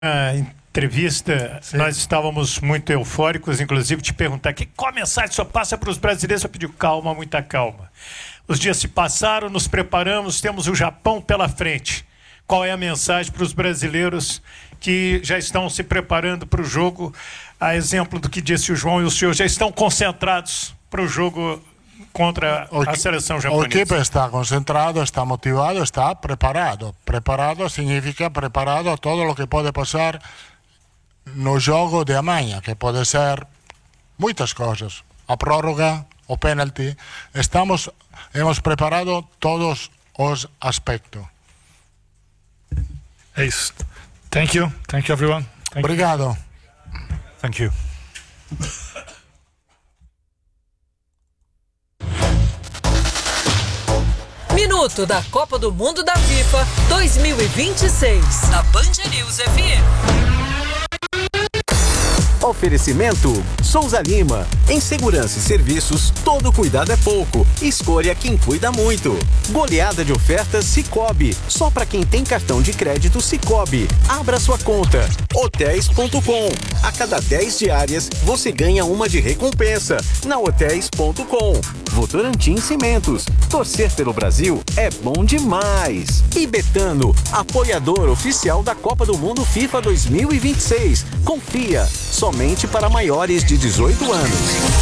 A entrevista, sim, nós estávamos muito eufóricos, inclusive te perguntar qual a mensagem só passa para os brasileiros. Eu pedi calma, muita calma. Os dias se passaram, nos preparamos, temos o Japão pela frente. Qual é a mensagem para os brasileiros que já estão se preparando para o jogo? A exemplo do que disse o João e o senhor, já estão concentrados para o jogo contra a seleção japonesa. O equipo está concentrado, está motivado, está preparado. Preparado significa preparado a todo o que pode passar no jogo de amanhã, que pode ser muitas coisas. A prórroga, o penalty. Hemos preparado todos os aspectos. É isso. Thank you everyone. Obrigado. Thank you. Minuto da Copa do Mundo da FIFA 2026. Na Band News FM. Oferecimento Souza Lima. Em segurança e serviços, todo cuidado é pouco. Escolha quem cuida muito. Goleada de ofertas Sicoob. Só para quem tem cartão de crédito Sicoob. Abra sua conta. Hotéis.com. A cada 10 diárias, você ganha uma de recompensa. Na Hotéis.com. Votorantim Cimentos. Torcer pelo Brasil é bom demais. E Betano, apoiador oficial da Copa do Mundo FIFA 2026. Confia. Somente para maiores de 18 anos.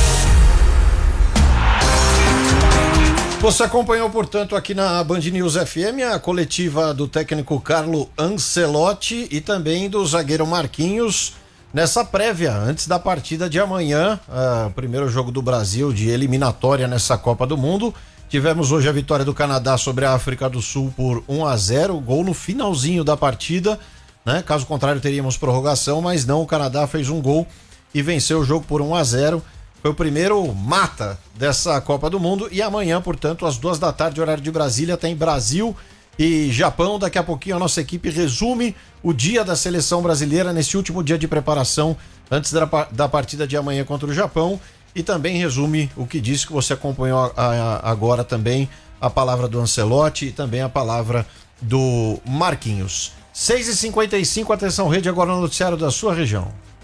Você acompanhou, portanto, aqui na Band News FM a coletiva do técnico Carlo Ancelotti e também do zagueiro Marquinhos nessa prévia, antes da partida de amanhã, o primeiro jogo do Brasil de eliminatória nessa Copa do Mundo. Tivemos hoje a vitória do Canadá sobre a África do Sul por 1-0, gol no finalzinho da partida, né? Caso contrário teríamos prorrogação, mas não, o Canadá fez um gol e venceu o jogo por 1-0. Foi o primeiro mata dessa Copa do Mundo e amanhã, portanto, às 14h, horário de Brasília, tem Brasil e Japão. Daqui a pouquinho a nossa equipe resume o dia da seleção brasileira nesse último dia de preparação antes da partida de amanhã contra o Japão e também resume o que disse, que você acompanhou agora também, a palavra do Ancelotti e também a palavra do Marquinhos. 6h55, atenção rede, agora no noticiário da sua região.